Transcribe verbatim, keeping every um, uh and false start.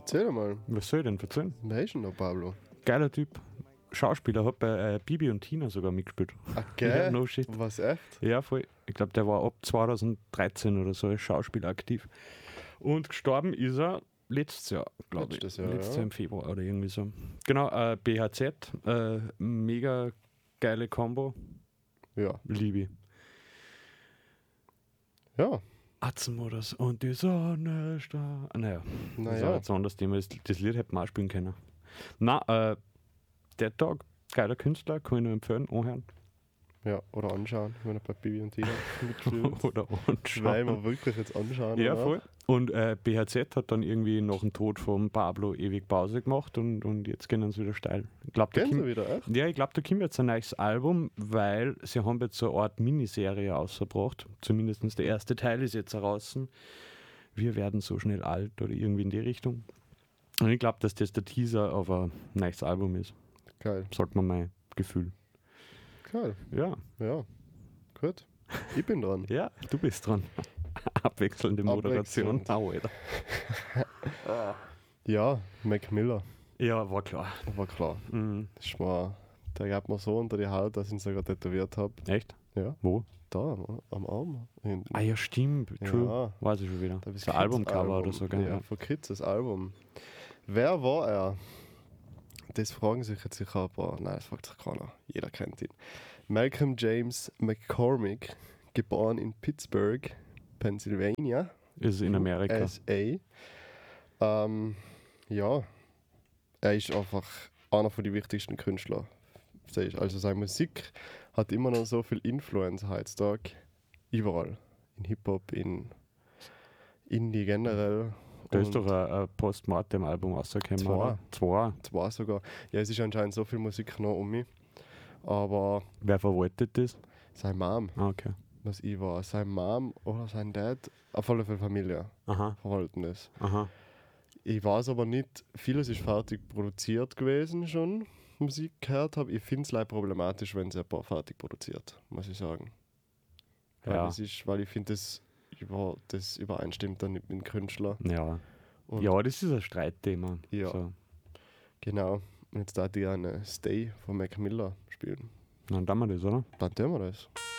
Erzähl mal. Was soll ich denn erzählen? Wer ist denn da, Pablo? Geiler Typ. Schauspieler, hat bei äh, Bibi und Tina sogar mitgespielt. Okay. Ja, no shit. Was, echt? Ja, voll. Ich glaube, der war ab zwanzig dreizehn oder so als Schauspieler aktiv. Und gestorben ist er letztes Jahr, glaube ich. Letztes Jahr, letztes ja. Jahr im Februar oder irgendwie so. Genau, äh, B H Z, äh, mega geile Combo. Ja. Liebe. Ja. Atzenmodus und die Sonne strahlt. Naja, das ist Naja. jetzt ein anderes Thema. Das, das Lied hätte man auch spielen können. Na, äh, der Tag, geiler Künstler, kann ich nur empfehlen, anhören. Ja, oder anschauen, wenn er bei Bibi und Tina mitspielt. Oder anschauen. Weil wir wirklich jetzt anschauen. Ja, oder? voll. Und äh, B H Z hat dann irgendwie nach dem Tod von Pablo ewig Pause gemacht und, und jetzt gehen sie wieder steil. Ich glaub, da Gehen sie kommt- wieder, echt? Ja, ich glaube, da kommt jetzt ein neues Album, weil sie haben jetzt so eine Art Miniserie rausgebracht. Zumindest der erste Teil ist jetzt heraus. Wir werden so schnell alt oder irgendwie in die Richtung. Und ich glaube, dass das der Teaser auf ein neues Album ist. Geil. Sagt man mein Gefühl. Geil. Ja, Ja. Gut. Ich bin dran. ja, du bist dran. Abwechselnde Moderation. Abwechselnd. Au, Alter. Ja, Mac Miller. Ja, war klar. War klar. Mhm. Das war, der gab mir so unter die Haut, dass ich ihn sogar tätowiert habe. Echt? Ja, Wo? da am, am Arm. Hinten. Ah ja, stimmt. True. Ja. Weiß ich schon wieder. Da ist Das Kids Albumcover Album. oder so, gell? Ja, von Kids, das Album. Wer war er? Das fragen sich jetzt sicher ein paar. Nein, das fragt sich keiner. Jeder kennt ihn. Malcolm James McCormick, geboren in Pittsburgh, Pennsylvania, Ist in Amerika. S A. Ähm, ja, er ist einfach einer von den wichtigsten Künstler. Also seine Musik hat immer noch so viel Influence heutzutage. Überall. In Hip-Hop, in Indie generell. Da ist Und doch ein, ein Postmortem-Album rausgekommen. Zwei. oder? Zwei. Zwei sogar. Ja, es ist anscheinend so viel Musik noch um mich. Aber Wer verwaltet das? seine Mom, Ah, okay. was ich war, seine Mom oder sein Dad, auf alle Fälle Familie, Aha, verwalten das. aha. Ich weiß aber nicht, vieles ist fertig produziert gewesen schon, Musik gehört habe. Ich finde es leider problematisch, wenn sie ein paar fertig produziert, muss ich sagen. Weil, Ja. es ist, weil ich finde, das, über, das übereinstimmt dann nicht mit dem Künstler. Ja. Und Ja, das ist ein Streitthema. Ja. So. Genau. Und jetzt darf ich eine Stay von Mac Miller spielen. Dann tun wir das, oder? Dann tun wir das.